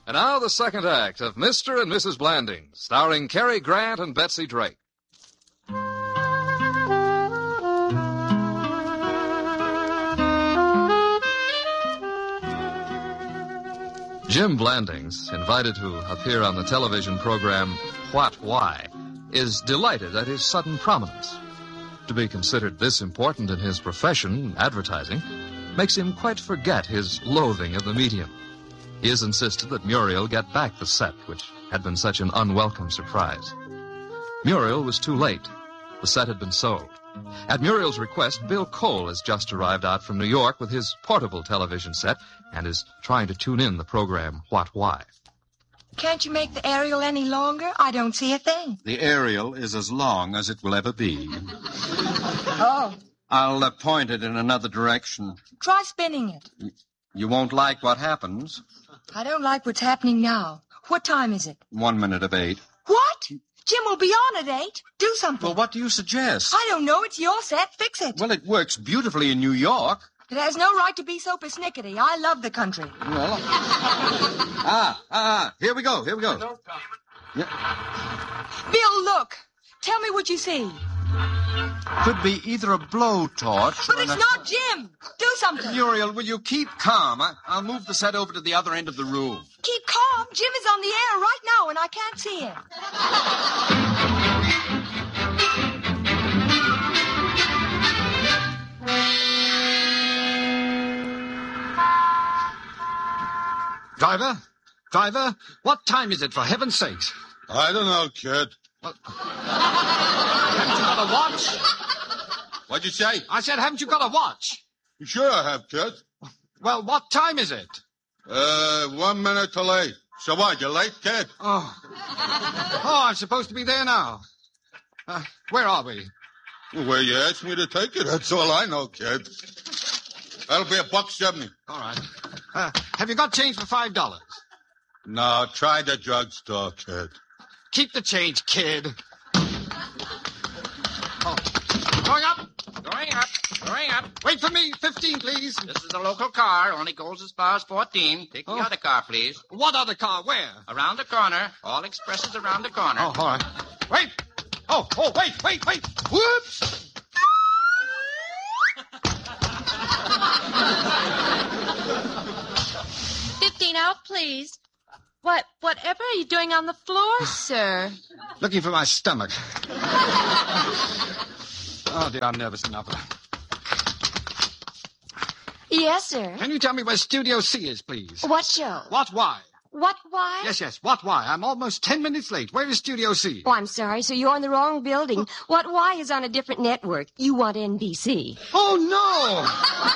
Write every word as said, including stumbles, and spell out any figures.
And now the second act of Mister and Missus Blanding, starring Cary Grant and Betsy Drake. Jim Blandings, invited to appear on the television program What Why, is delighted at his sudden prominence. To be considered this important in his profession, advertising, makes him quite forget his loathing of the medium. He has insisted that Muriel get back the set, which had been such an unwelcome surprise. Muriel was too late. The set had been sold. At Muriel's request, Bill Cole has just arrived out from New York with his portable television set and is trying to tune in the program What Why. Can't you make the aerial any longer? I don't see a thing. The aerial is as long as it will ever be. Oh. I'll uh, point it in another direction. Try spinning it. You won't like what happens. I don't like what's happening now. What time is it? One minute of eight. What? Jim will be on at eight. Do something. Well, what do you suggest? I don't know. It's your set. Fix it. Well, it works beautifully in New York. It has no right to be so persnickety. I love the country. Well, ah, ah, here we go, here we go. Yeah. Bill, look. Tell me what you see. Could be either a blowtorch But or it's an... not Jim. Do something. Muriel, will you keep calm? I, I'll move the set over to the other end of the room. Keep calm. Jim is on the air right now, and I can't see him. Driver? Driver? What time is it, for heaven's sakes? I don't know, kid. What? Haven't you got a watch? What'd you say? I said, haven't you got a watch? Sure I have, kid. Well, what time is it? Uh, one minute to late. So what, you late, kid? Oh. Oh, I'm supposed to be there now. Uh, where are we? Where you asked me to take you, that's all I know, kid. That'll be a buck seventy. All right. Uh, have you got change for five dollars? No, try the drugstore, kid. Keep the change, kid. Oh. Going up. Going up. Going up. Wait for me. Fifteen, please. This is a local car. Only goes as far as fourteen. Take the Oh. other car, please. What other car? Where? Around the corner. All expresses around the corner. Oh, all right. Wait. Oh, oh, wait, wait, wait. Whoops. Fifteen out, please. What, whatever are you doing on the floor, sir? Looking for my stomach. Oh, dear, I'm nervous enough. Yes, sir. Can you tell me where Studio C is, please? What show? What, why? What, why? Yes, yes, what, why? I'm almost ten minutes late. Where is Studio C? Oh, I'm sorry, sir. You're in the wrong building. What, why is on a different network. You want N B C. Oh, no!